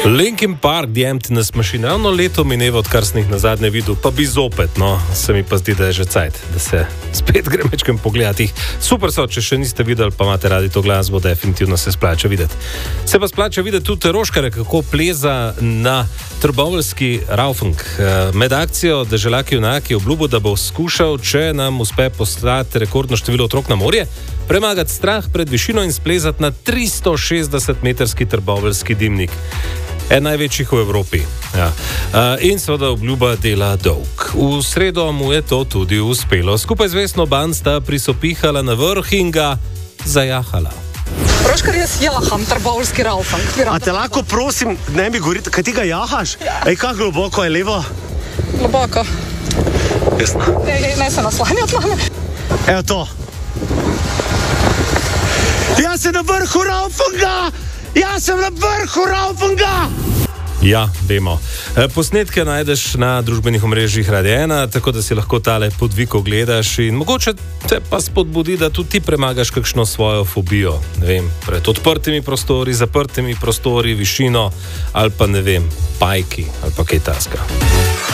Linkin Park, The Emptiness Machine, ravno leto mineva, odkar sem jih na zadnje videl, pa bi zopet, no, se mi pa zdi, da je že cajt, da se spet grem večkrat pogledati. Super so, če še niste videli, pa imate radi to glasbo, definitivno se splača videti. Se pa splača videti tudi Roškarja, kako pleza na trboveljski Raufunk. Med akcijo Deželaki junaki obljubo, da bo skušal, če nam uspe poslati rekordno število otrok na morje, premagati strah pred višino in splezati na 360-metrski trboveljski dimnik. En največjih v Evropi. Ja. In seveda obljuba dela dolg. V sredo mu je to tudi uspelo. Skupaj z Vesno Ban sta prisopihala na vrh in ga zajahala. Roškar, jaz jaham trboveljski Raufunk. A te lahko prosim, ne mi govoriti, kaj ti ga jahaš? Ej, kako globoko je levo? Globoko. Jasno. Ne se naslanjati na me. Evo to. Jaz sem na vrhu Raufunga! Jaz sem na vrhu Raufunga! Ja, vemo. Posnetke najdeš na družbenih omrežjih Radia 1, tako da si lahko tale podvig ogledaš in mogoče te pa spodbudi, da tudi ti premagaš kakšno svojo fobijo. Ne vem, pred odprtimi prostori, zaprtimi prostori, višino ali pa ne vem, pajki ali pa kaj taskega.